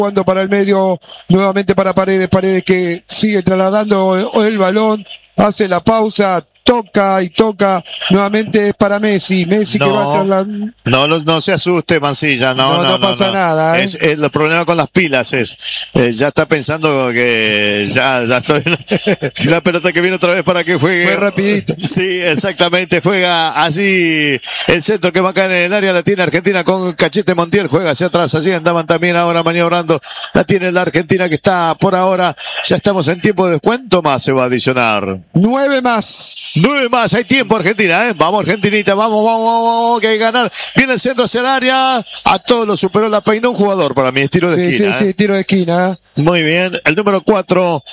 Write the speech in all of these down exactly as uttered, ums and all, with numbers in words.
Jugando para el medio, nuevamente para Paredes, Paredes que sigue trasladando el balón, hace la pausa, toca y toca, nuevamente es para Messi, Messi no, que va a trasladar. No, no, no se asuste, Mancilla, no, no, no, no pasa no. nada. ¿eh? Es, es el problema con las pilas es, eh, ya está pensando que ya, ya estoy, la pelota que viene otra vez para que juegue. Fue rapidito. Sí, exactamente, juega así, el centro que va a caer en el área la tiene Argentina con Cachete Montiel, juega hacia atrás, allí andaban también ahora maniobrando, la tiene la Argentina que está por ahora, ya estamos en tiempo de descuento, más se va a adicionar. Nueve más. Nueve más, hay tiempo Argentina, ¿eh? Vamos Argentinita, vamos, vamos, vamos, que hay que ganar. Viene el centro hacia el área, a todos lo superó, la peinó un jugador para mí, es tiro de sí, esquina. Sí, ¿eh? sí, tiro de esquina. Muy bien, el número cuatro,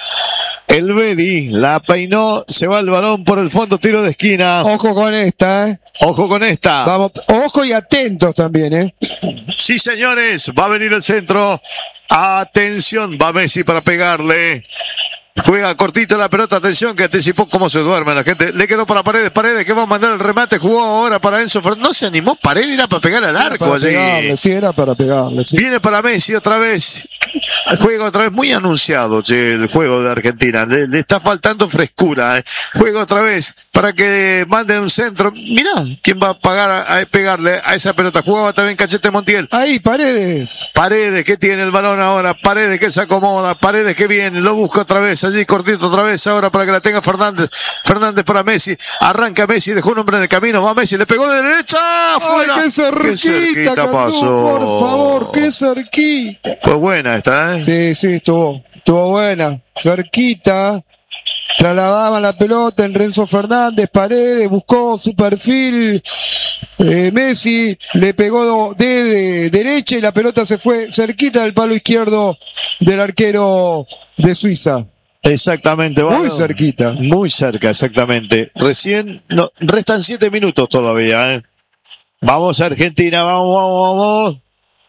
el Bedi, la peinó, se va el balón por el fondo, tiro de esquina. Ojo con esta, ¿eh? Ojo con esta. Vamos, ojo y atentos también, ¿eh? Sí, señores, va a venir el centro. Atención, va Messi para pegarle. Juega cortita la pelota, atención que anticipó cómo se duerme la gente. Le quedó para Paredes, Paredes que va a mandar el remate, jugó ahora para Enzo Fernández. No se animó Paredes, era para pegar al arco para allí. Pegarle, sí, era para pegarle, sí. Viene para Messi otra vez. Juega otra vez, muy anunciado che, el juego de Argentina. Le, le está faltando frescura. Eh. Juega otra vez para que manden un centro. Mirá, ¿quién va a pagar a, a pegarle a esa pelota? Jugaba también Cachete Montiel. Ahí, Paredes. Paredes que tiene el balón ahora. Paredes que se acomoda. Paredes que viene, lo busca otra vez. Allí cortito otra vez ahora para que la tenga Fernández. Fernández para Messi. Arranca Messi, dejó un hombre en el camino. Va Messi, le pegó de derecha. ¡Fuera! ¡Ay, qué cerquita! Qué cerquita Candú, pasó. por favor, qué cerquita. Fue buena esta, ¿eh? Sí, sí, estuvo, estuvo buena. Cerquita. Trasladaban la pelota en Renzo Fernández, Paredes, buscó su perfil. Eh, Messi le pegó de, de derecha y la pelota se fue cerquita del palo izquierdo del arquero de Suiza. Exactamente, muy bueno, cerquita. Muy cerca, exactamente. Recién, no, restan siete minutos todavía, ¿eh? Vamos Argentina, vamos, vamos, vamos.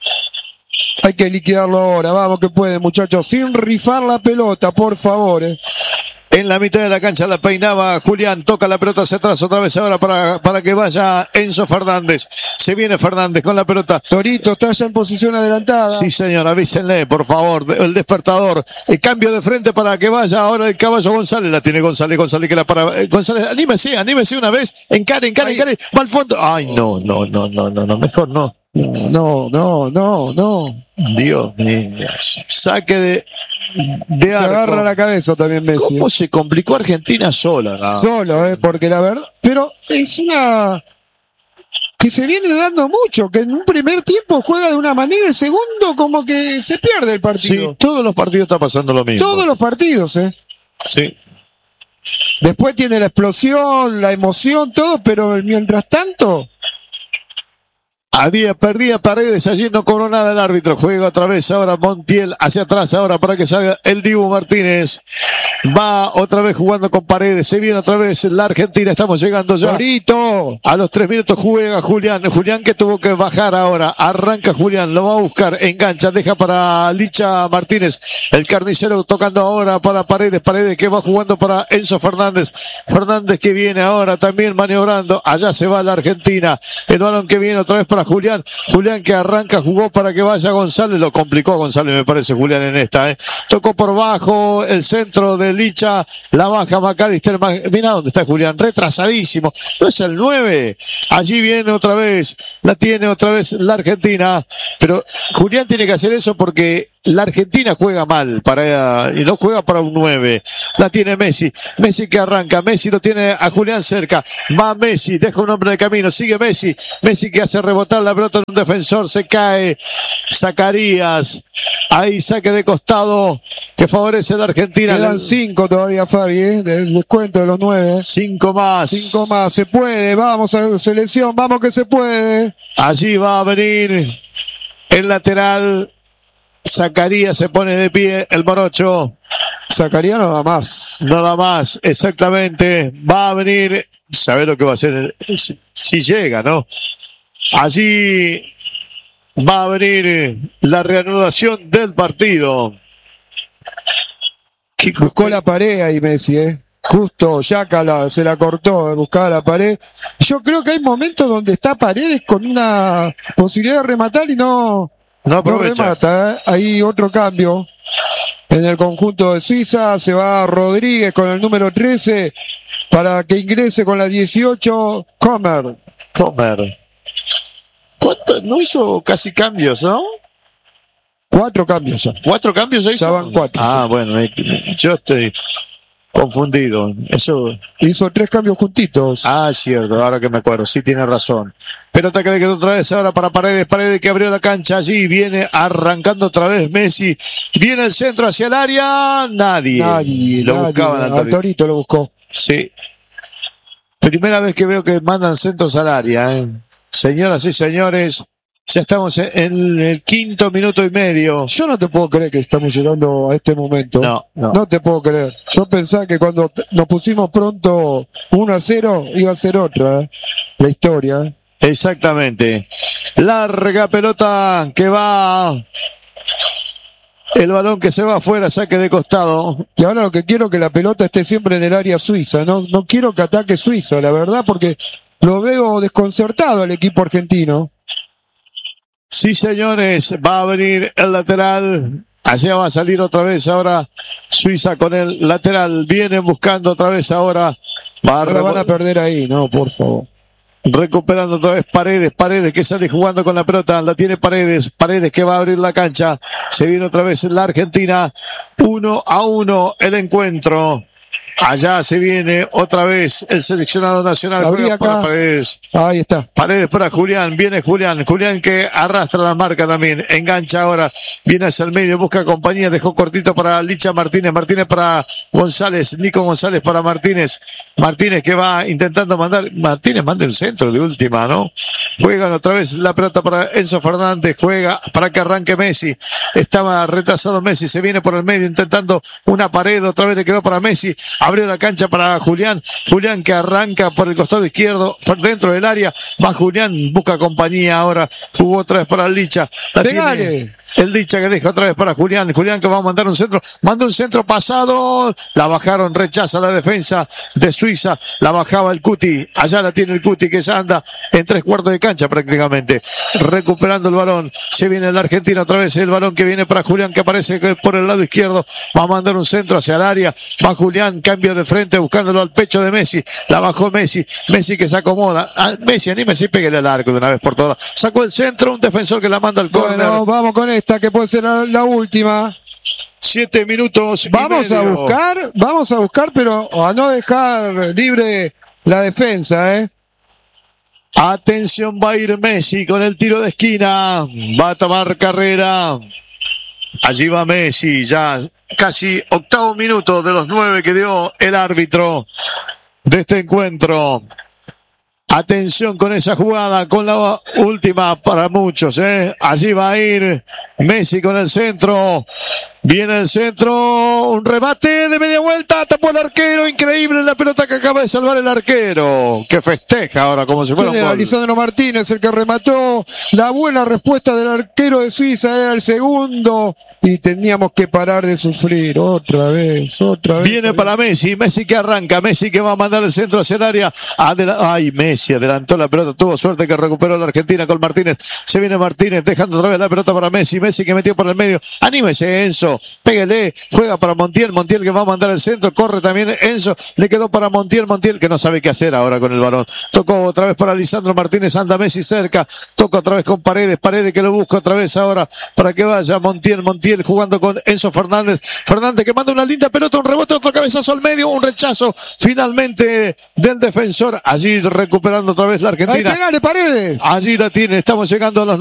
Hay que liquidarlo ahora, vamos que puede, muchachos, sin rifar la pelota, por favor. Eh. En la mitad de la cancha la peinaba Julián, toca la pelota hacia atrás otra vez ahora para, para que vaya Enzo Fernández. Se viene Fernández con la pelota. Torito está ya en posición adelantada. Sí, señor, avísenle, por favor, el despertador. El cambio de frente para que vaya ahora el caballo González. La tiene González, González que la para. Eh, González, anímese, anímese una vez. Encare, encare, encare. Va al fondo. Ay, no, no, no, no, no, no, mejor no. No, no, no, no. Dios mío. Saque de. De se arco. agarra la cabeza también Messi. ¿Cómo se complicó Argentina sola? No. Solo, eh, porque la verdad, pero es una que se viene dando mucho, que en un primer tiempo juega de una manera, el segundo como que se pierde el partido. Sí, todos los partidos está pasando lo mismo. Todos los partidos, eh. Sí. Después tiene la explosión, la emoción, todo, pero mientras tanto. Había, perdía Paredes, allí no cobró nada el árbitro. Juega otra vez ahora Montiel hacia atrás ahora para que salga el Dibu Martínez. Va otra vez jugando con Paredes. Se viene otra vez la Argentina. Estamos llegando ya. Torito. A los tres minutos juega Julián. Julián que tuvo que bajar ahora. Arranca Julián. Lo va a buscar. Engancha. Deja para Licha Martínez. El carnicero tocando ahora para Paredes. Paredes que va jugando para Enzo Fernández. Fernández que viene ahora también maniobrando. Allá se va la Argentina. El balón que viene otra vez para Julián. Julián que arranca. Jugó para que vaya González. Lo complicó a González me parece Julián en esta. ¿eh? Tocó por bajo el centro de Licha, la baja McAllister, mira dónde está Julián, retrasadísimo, no es el nueve, allí viene otra vez, la tiene otra vez la Argentina, pero Julián tiene que hacer eso porque la Argentina juega mal para y no juega para un nueve. La tiene Messi. Messi que arranca. Messi lo tiene a Julián cerca. Va Messi. Deja un hombre de camino. Sigue Messi. Messi que hace rebotar la pelota en un defensor. Se cae. Zacarías. Ahí saque de costado que favorece a la Argentina. Quedan cinco todavía, Fabi, ¿eh? Del descuento de los nueve. Cinco más. Cinco más. Se puede. Vamos a la selección. Vamos que se puede. Allí va a venir el lateral. Zacarías se pone de pie, el morocho. Zacarías nada más. Nada más, exactamente. Va a venir, sabe lo que va a hacer si, si llega, ¿no? Allí va a venir la reanudación del partido. Buscó la pared ahí Messi, ¿eh? Justo, Yaka la, se la cortó, buscaba la pared. Yo creo que hay momentos donde está Paredes con una posibilidad de rematar y no... No no aprovecha. remata, ¿eh? Hay otro cambio en el conjunto de Suiza. Se va Rodríguez con el número trece para que ingrese con la dieciocho Comer. Comer. ¿Cuánto? No hizo casi cambios, ¿no? Cuatro cambios ya. ¿Cuatro cambios se hizo? Ya van cuatro, Ah, sí. bueno, me- me- yo estoy confundido. Eso. Hizo tres cambios juntitos. Ah, es cierto, ahora que me acuerdo, sí tiene razón. Pelota que le quedó otra vez ahora para Paredes, Paredes que abrió la cancha allí, viene arrancando otra vez Messi, viene el centro hacia el área, nadie. Nadie, Lo nadie. buscaban al Al Torito. Torito lo buscó. Sí. Primera vez que veo que mandan centros al área, ¿eh? Señoras y señores, ya estamos en el quinto minuto y medio. Yo no te puedo creer que estamos llegando a este momento. No, no. No te puedo creer. Yo pensaba que cuando t- nos pusimos pronto uno a cero iba a ser otra, ¿eh? La historia. ¿eh? Exactamente. Larga pelota que va. El balón que se va afuera, saque de costado. Y ahora lo que quiero es que la pelota esté siempre en el área suiza. No, no quiero que ataque Suiza, la verdad, porque lo veo desconcertado al equipo argentino. Sí, señores, va a venir el lateral. Allá va a salir otra vez ahora Suiza con el lateral. Vienen buscando otra vez ahora. Va a No la van a remo- perder ahí, no, por favor. recuperando otra vez Paredes. Paredes que sale jugando con la pelota. La tiene Paredes. Paredes que va a abrir la cancha. Se viene otra vez la Argentina. Uno a uno el encuentro. Allá se viene otra vez el seleccionado nacional. Abrí Juega para acá. Paredes. Ahí está. Paredes para Julián, viene Julián, Julián que arrastra la marca también, engancha ahora, viene hacia el medio, busca compañía, dejó cortito para Licha Martínez, Martínez para González, Nico González para Martínez, Martínez que va intentando mandar, Martínez manda un centro de última, ¿no? Juegan otra vez la pelota para Enzo Fernández, juega para que arranque Messi, estaba retrasado Messi, se viene por el medio intentando una pared, otra vez le quedó para Messi, abrió la cancha para Julián, Julián que arranca por el costado izquierdo, por dentro del área, va Julián, busca compañía ahora, jugó otra vez para el Licha, la ¡Pegale! tiene el Licha que deja otra vez para Julián, Julián que va a mandar un centro, manda un centro pasado, la bajaron, rechaza la defensa de Suiza, la bajaba el Cuti, allá la tiene el Cuti que ya anda en tres cuartos de cancha prácticamente, recuperando el balón, se viene la Argentina otra vez, el balón que viene para Julián que aparece por el lado izquierdo, va a mandar un centro hacia el área, va Julián, cambio de frente buscándolo al pecho de Messi, la bajó Messi, Messi que se acomoda, ah, Messi anímese y pégale al arco de una vez por todas, sacó el centro, un defensor que la manda al córner. Bueno, vamos con esta que puede ser la, la última. Siete minutos. y Vamos a medio. buscar, vamos a buscar, pero a no dejar libre la defensa, ¿eh? Atención, va a ir Messi con el tiro de esquina. Va a tomar carrera. Allí va Messi, ya casi octavo minuto de los nueve que dio el árbitro de este encuentro. Atención con esa jugada, con la última para muchos, ¿eh? Allí va a ir Messi con el centro. Viene el centro, un remate de media vuelta, tapó el arquero, increíble la pelota que acaba de salvar el arquero, que festeja ahora como si fuera un ¿Quién era? gol. Lisandro Martínez, el que remató. La buena respuesta del arquero de Suiza era el segundo. Y teníamos que parar de sufrir otra vez, otra vez. Viene para Messi, Messi que arranca, Messi que va a mandar el centro hacia el área. Adela- Ay, Messi adelantó la pelota, tuvo suerte que recuperó la Argentina con Martínez. Se viene Martínez dejando otra vez la pelota para Messi, Messi que metió por el medio. Anímese Enzo, pégale, juega para Montiel, Montiel que va a mandar el centro, corre también Enzo, le quedó para Montiel, Montiel que no sabe qué hacer ahora con el balón. Tocó otra vez para Lisandro Martínez, anda Messi cerca, toca otra vez con Paredes, Paredes que lo busca otra vez ahora para que vaya Montiel, Montiel jugando con Enzo Fernández, Fernández que manda una linda pelota, un rebote, otro cabezazo al medio, un rechazo finalmente del defensor, allí recuperando otra vez la ¡Ahí Argentina. pegale, Paredes! Allí la tiene, estamos llegando a los